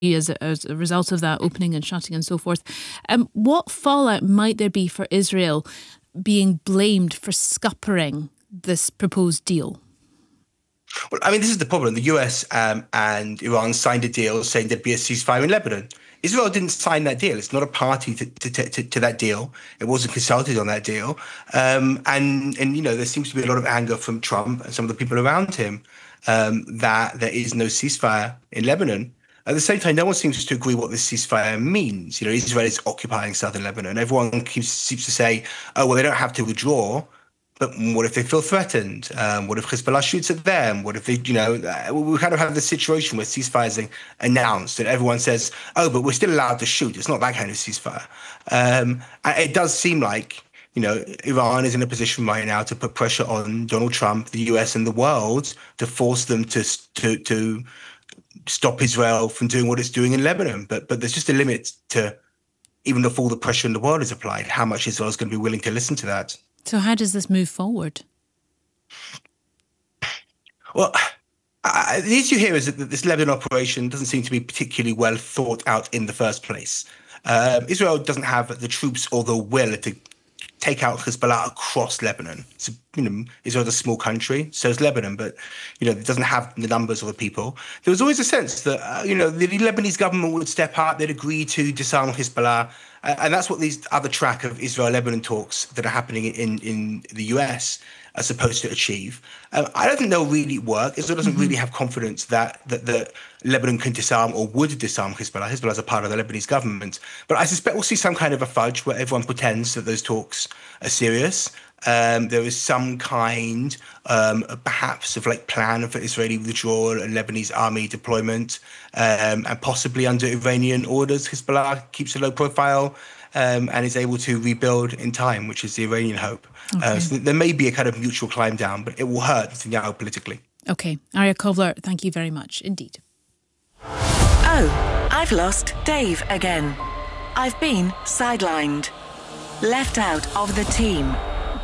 as a result of that opening and shutting and so forth. What fallout might there be for Israel being blamed for scuppering this proposed deal? Well, I mean, this is the problem. The US and Iran signed a deal saying there'd be a ceasefire in Lebanon. Israel didn't sign that deal. It's not a party to that deal. It wasn't consulted on that deal. And there seems to be a lot of anger from Trump and some of the people around him that there is no ceasefire in Lebanon. At the same time, no one seems to agree what this ceasefire means. Israel is occupying southern Lebanon. Everyone seems to say, oh, well, they don't have to withdraw. But what if they feel threatened? What if Hezbollah shoots at them? What if they, we kind of have this situation where ceasefires are announced and everyone says, oh, but we're still allowed to shoot. It's not that kind of ceasefire. And it does seem like, Iran is in a position right now to put pressure on Donald Trump, the US and the world to force them to stop Israel from doing what it's doing in Lebanon. But there's just a limit to, even if all the pressure in the world is applied, how much Israel is going to be willing to listen to that. So how does this move forward? Well, the issue here is that this Lebanon operation doesn't seem to be particularly well thought out in the first place. Israel doesn't have the troops or the will to take out Hezbollah across Lebanon. So, Israel's a small country, so is Lebanon, but, it doesn't have the numbers of the people. There was always a sense that, the Lebanese government would step up, they'd agree to disarm Hezbollah. And that's what these other track of Israel-Lebanon talks that are happening in the US are supposed to achieve. I don't think they'll really work. Israel doesn't really have confidence that Lebanon can disarm or would disarm Hezbollah. Hezbollah is a part of the Lebanese government. But I suspect we'll see some kind of a fudge where everyone pretends that those talks are serious. There is some kind, perhaps, of plan for Israeli withdrawal and Lebanese army deployment, and possibly under Iranian orders, Hezbollah keeps a low profile and is able to rebuild in time, which is the Iranian hope. Okay. So there may be a kind of mutual climb down, but it will hurt Netanyahu politically. Okay. Arya Kovler, thank you very much indeed. Oh, I've lost Dave again. I've been sidelined, left out of the team.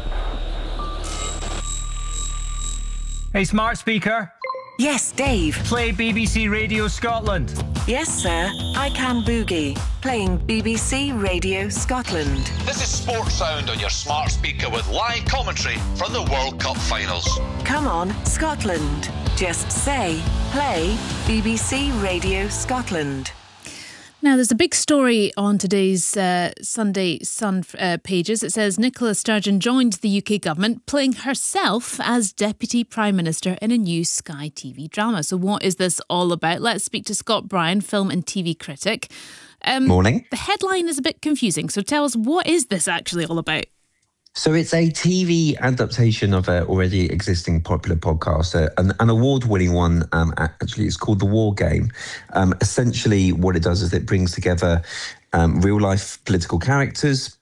Hey, smart speaker. Yes, Dave. Play BBC Radio Scotland. Yes, sir. I can boogie. Playing BBC Radio Scotland. This is Sports Sound on your smart speaker with live commentary from the World Cup finals. Come on, Scotland. Just say, play BBC Radio Scotland. Now, there's a big story on today's Sunday Sun pages. It says Nicola Sturgeon joined the UK government playing herself as Deputy Prime Minister in a new Sky TV drama. So what is this all about? Let's speak to Scott Bryan, film and TV critic. Morning. The headline is a bit confusing. So tell us, what is this actually all about? So it's a TV adaptation of an already existing popular podcast, an award-winning one. Actually, it's called The War Game. Essentially, what it does is it brings together real-life political characters,